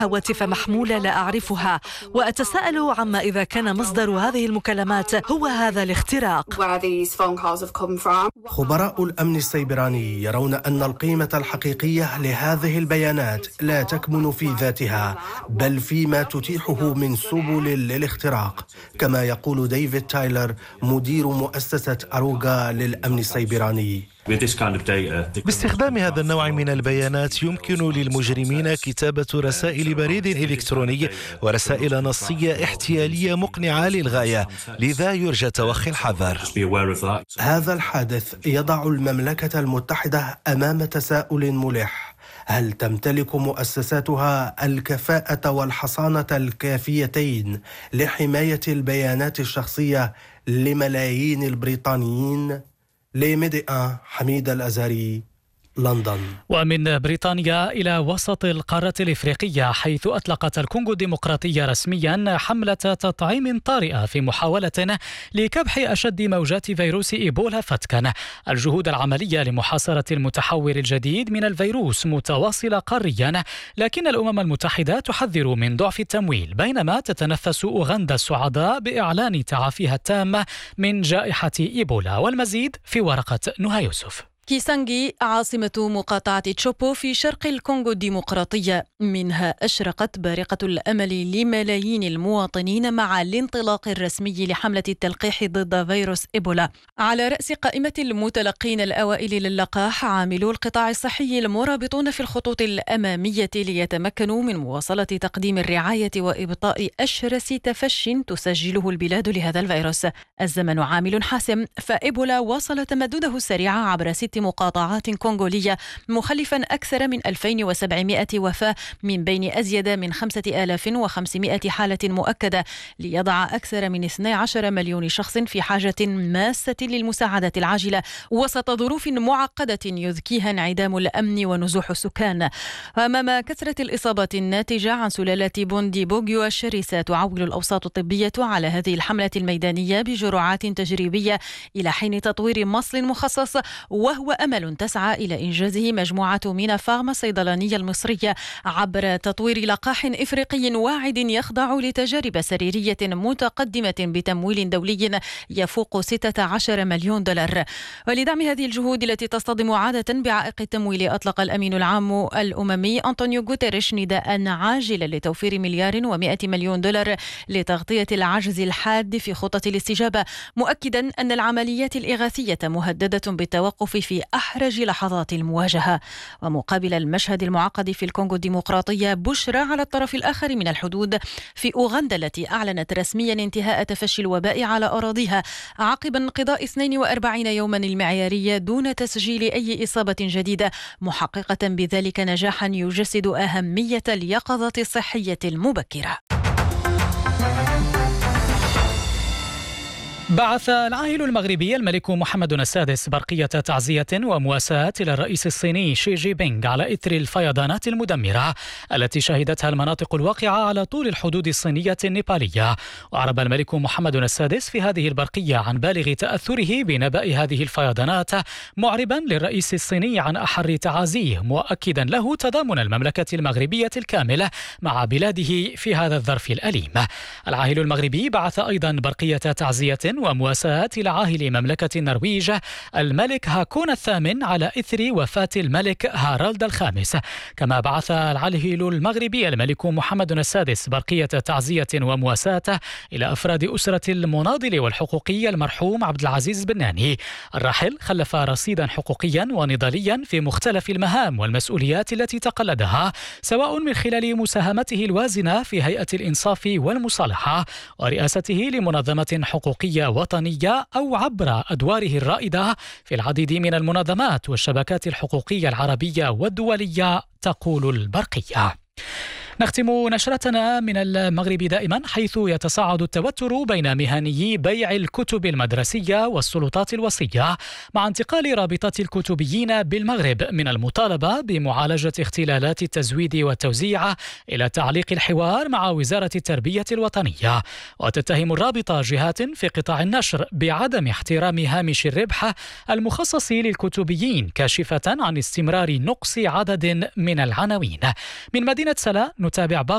هواتف محمولة لا أعرفها، وأتساءل عما إذا كان مصدر هذه المكالمات هو هذا الاختراق. خبراء الأمن السيبراني يرون أن القيمة الحقيقية لهذه البيانات لا تكمن في ذاتها، بل فيما تتيحه من سبل للاختراق، كما يقول ديفيد تايلر مدير مؤسسة أروغا للأمن السيبراني. باستخدام هذا النوع من البيانات يمكن للمجرمين كتابة رسائل بريد إلكتروني ورسائل نصية احتيالية مقنعة للغاية، لذا يرجى توخي الحذر. هذا الحادث يضع المملكة المتحدة أمام تساؤل ملح: هل تمتلك مؤسساتها الكفاءة والحصانة الكافيتين لحماية البيانات الشخصية لملايين البريطانيين؟ لميديا حميد الأزهري، لندن. ومن بريطانيا إلى وسط القارة الإفريقية، حيث أطلقت الكونغو الديمقراطية رسميا حملة تطعيم طارئة في محاولة لكبح أشد موجات فيروس إيبولا فتكا. الجهود العملية لمحاصرة المتحور الجديد من الفيروس متواصلة قاريا، لكن الأمم المتحدة تحذر من ضعف التمويل، بينما تتنفس أوغندا السعداء بإعلان تعافيها التام من جائحة إيبولا. والمزيد في ورقة نهى يوسف. كيسانجي عاصمة مقاطعة تشوبو في شرق الكونغو الديمقراطية، منها أشرقت بارقة الأمل لملايين المواطنين مع الانطلاق الرسمي لحملة التلقيح ضد فيروس إيبولا. على رأس قائمة المتلقين الأوائل للقاح عاملو القطاع الصحي المرابطون في الخطوط الأمامية ليتمكنوا من مواصلة تقديم الرعاية وإبطاء أشرس تفش تسجله البلاد لهذا الفيروس. الزمن عامل حاسم، فإيبولا واصل تمدده السريع عبر 6 مقاطعات كونغولية، مخلفا أكثر من 2700 وفاة، من بين أزيد من 5500 حالة مؤكدة، ليضع أكثر من 12 مليون شخص في حاجة ماسة للمساعدة العاجلة وسط ظروف معقدة يذكيها انعدام الأمن ونزوح السكان. أمام كثرة الإصابات الناتجة عن سلالة بوندي بوغيو الشرسة، تعول الأوساط الطبية على هذه الحملة الميدانية بجرعات تجريبية إلى حين تطوير مصل مخصص، وهو أمل تسعى إلى إنجازه مجموعة مينا فارما الصيدلانية المصرية عبر تطوير لقاح إفريقي واعد يخضع لتجارب سريرية متقدمة بتمويل دولي يفوق 16 مليون دولار. ولدعم هذه الجهود التي تصطدم عادة بعائق التمويل، أطلق الأمين العام الأممي أنطونيو غوتيريش نداء عاجلا لتوفير 1.1 مليار لتغطية العجز الحاد في خطة الاستجابة، مؤكدا أن العمليات الإغاثية مهددة بالتوقف في أحرج لحظات المواجهة. ومقابل المشهد المعقد في الكونغو الديمقراطية، بشرى على الطرف الآخر من الحدود في أوغندا التي أعلنت رسميا انتهاء تفشي الوباء على أراضيها عقب انقضاء 42 يوما المعيارية دون تسجيل أي إصابة جديدة، محققة بذلك نجاحا يجسد أهمية اليقظة الصحية المبكرة. بعث العاهل المغربي الملك محمد السادس برقية تعزية ومواساة إلى الرئيس الصيني شي جي بينغ على إثر الفيضانات المدمرة التي شهدتها المناطق الواقعة على طول الحدود الصينية النيبالية. وأعرب الملك محمد السادس في هذه البرقية عن بالغ تأثره بنبأ هذه الفيضانات، معربا للرئيس الصيني عن أحر تعازيه، مؤكدا له تضامن المملكة المغربية الكاملة مع بلاده في هذا الظرف الأليم. العاهل المغربي بعث أيضا برقية تعزية ومواساة إلى عاهل مملكة النرويج الملك هاكون الثامن على إثر وفاة الملك هارالد الخامس. كما بعث العاهل المغربي الملك محمد السادس برقية تعزية ومواساة إلى أفراد أسرة المناضل والحقوقي المرحوم عبد العزيز بناني. الراحل خلف رصيدا حقوقيا ونضاليا في مختلف المهام والمسؤوليات التي تقلدها، سواء من خلال مساهمته الوازنة في هيئة الإنصاف والمصالحة ورئاسته لمنظمة حقوقية وطنية، أو عبر أدواره الرائدة في العديد من المنظمات والشبكات الحقوقية العربية والدولية، تقول البرقية. نختم نشرتنا من المغرب دائما، حيث يتصاعد التوتر بين مهنيي بيع الكتب المدرسية والسلطات الوصية، مع انتقال رابطة الكتبيين بالمغرب من المطالبة بمعالجة اختلالات التزويد والتوزيع إلى تعليق الحوار مع وزارة التربية الوطنية. وتتهم الرابطة جهات في قطاع النشر بعدم احترام هامش الربح المخصص للكتبيين، كاشفة عن استمرار نقص عدد من العناوين. من مدينة سلا نتابع باقي